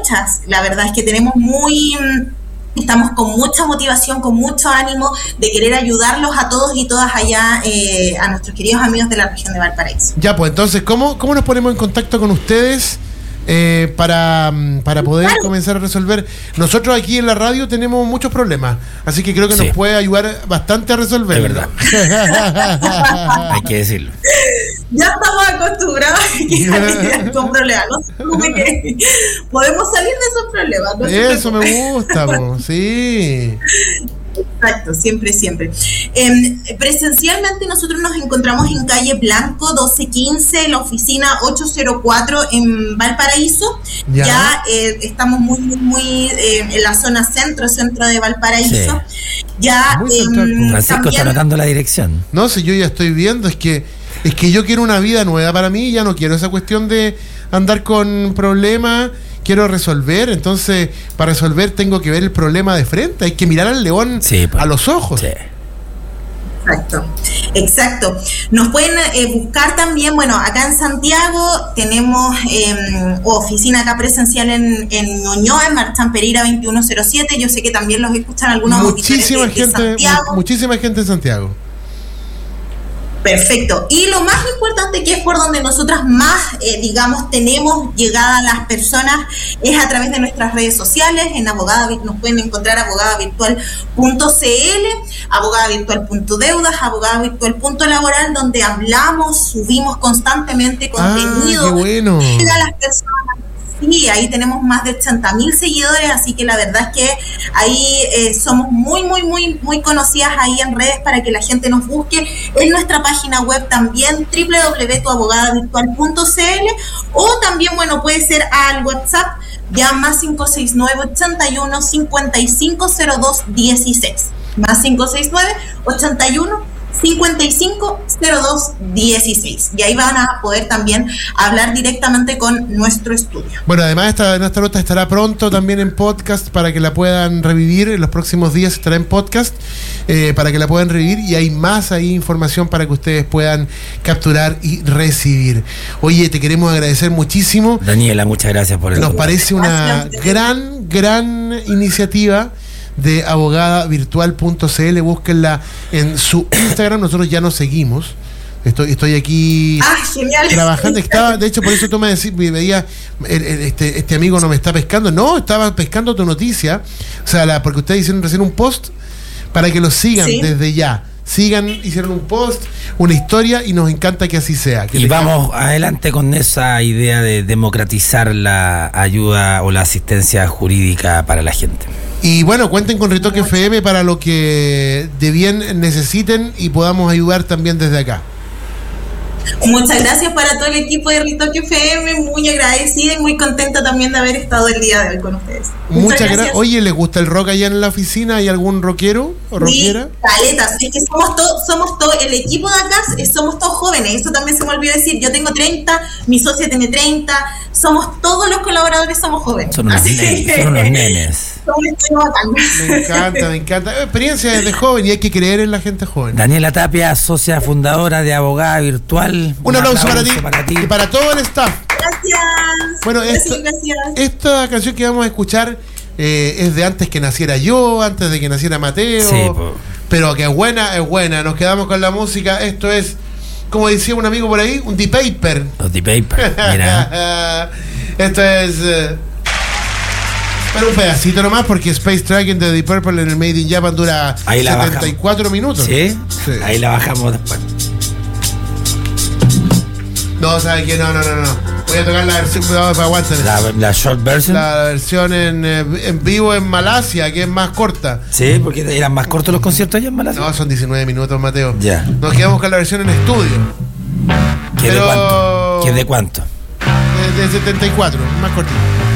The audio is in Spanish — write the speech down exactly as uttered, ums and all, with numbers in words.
muchas. La verdad es que tenemos muy... Estamos con mucha motivación, con mucho ánimo de querer ayudarlos a todos y todas allá, eh, a nuestros queridos amigos de la región de Valparaíso. Ya, pues entonces, ¿cómo, cómo nos ponemos en contacto con ustedes eh, para, para poder claro. comenzar a resolver? Nosotros aquí en la radio tenemos muchos problemas, así que creo que sí. nos puede ayudar bastante a resolver. Es verdad. Hay que decirlo. Ya estamos acostumbrados a con problemas, no se preocupe que podemos salir de esos problemas. No Eso me gusta, po, sí. Exacto, siempre, siempre. Eh, presencialmente nosotros nos encontramos en calle Blanco doce quince, la oficina ocho cero cuatro en Valparaíso. Ya, ya eh, estamos muy, muy, muy eh, en la zona centro, centro de Valparaíso. Sí. Ya, eh, Francisco también, está anotando la dirección. No, si yo ya estoy viendo, es que es que yo quiero una vida nueva para mí, ya no quiero esa cuestión de andar con problemas, quiero resolver, entonces para resolver tengo que ver el problema de frente, hay que mirar al león sí, pues, a los ojos. Sí. Exacto, exacto. Nos pueden eh, buscar también, bueno, acá en Santiago tenemos eh, oficina acá presencial en, en Ñuñoa, en Marchán Pereira veintiuno cero siete, yo sé que también los escuchan algunos muchísima auditores de, gente, de Santiago. Muchísima gente en Santiago. Perfecto. Y lo más importante, que es por donde nosotras más, eh, digamos, tenemos llegada a las personas, es a través de nuestras redes sociales. En Abogada nos pueden encontrar abogada virtual punto c l, abogada virtual punto deudas, abogada virtual punto laboral, donde hablamos, subimos constantemente contenido. Ah, qué bueno. A las personas. Sí, ahí tenemos más de ochenta mil seguidores, así que la verdad es que ahí eh, somos muy, muy, muy, muy conocidas ahí en redes para que la gente nos busque. En nuestra página web también, doble u doble u doble u punto abogada virtual punto c l, o también, bueno, puede ser al WhatsApp, ya más cinco seis nueve, ochenta y uno, cincuenta y cinco cero dos dieciséis, más cinco seis nueve, ochenta y uno, cincuenta y cinco cero dos dieciséis, y ahí van a poder también hablar directamente con nuestro estudio. Bueno, además esta, nuestra nota estará pronto también en podcast para que la puedan revivir. En los próximos días estará en podcast eh, para que la puedan revivir, y hay más ahí información para que ustedes puedan capturar y recibir. Oye, te queremos agradecer muchísimo, Daniela, muchas gracias por el Nos parece una gracias. gran, gran iniciativa de abogada virtual punto c l. Búsquenla en su Instagram. Nosotros ya nos seguimos. Estoy, estoy aquí ah, genial. trabajando. Estaba, de hecho, por eso tú me decías, me veía, este, este amigo no me está pescando. No, estaba pescando tu noticia. O sea, la, porque ustedes hicieron recién un post para que los sigan ¿sí? desde ya. Sigan, hicieron un post, una historia, y nos encanta que así sea. Que y vamos adelante con esa idea de democratizar la ayuda o la asistencia jurídica para la gente. Y bueno, cuenten con Ritoque F M para lo que de bien necesiten y podamos ayudar también desde acá. Muchas gracias para todo el equipo de Ritoque F M, muy agradecida y muy contenta también de haber estado el día de hoy con ustedes. Muchas, Muchas gracias. Gra- Oye, ¿les gusta el rock allá en la oficina? ¿Hay algún rockero o rockera? Sí, caletas, es que somos todos, somos todo, el equipo de acá somos todos jóvenes, eso también se me olvidó decir. Yo tengo treinta, mi socia tiene treinta, somos todos los colaboradores, somos jóvenes. Son unos, nenes, son unos nenes. Me encanta, me encanta. Experiencia desde joven, y hay que creer en la gente joven. Daniela Tapia, socia fundadora de Abogada Virtual. Un, Un aplauso, aplauso para, ti, para ti y para todo el staff. Gracias. Bueno, esto, gracias. Esta canción que vamos a escuchar eh, es de antes que naciera yo, antes de que naciera Mateo. Sí, po. Pero que es buena, es buena. Nos quedamos con la música. Esto es, como decía un amigo por ahí, un The Paper. Los The Paper, mira. Esto es... Uh, Pero un pedacito nomás, porque Space Dragon de Deep Purple en el Made in Japan dura setenta y cuatro minutos. ¿Sí? ¿Sí? Ahí la bajamos después. No, ¿sabes qué? No, no, no, no. Voy a tocar la versión, para aguantar. La, la short version. La versión en, en vivo en Malasia, que es más corta. Sí, porque eran más cortos los conciertos allá en Malasia. No, son diecinueve minutos, Mateo. Ya. Nos quedamos con la versión en estudio. ¿Qué Pero... de cuánto? ¿Qué de cuánto? De, de setenta y cuatro, más cortito.